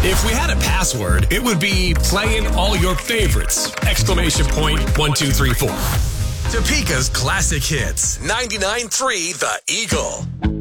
If we had a password, it would be playing all your favorites! Exclamation point 1234. Topeka's classic hits. 99.3 The Eagle.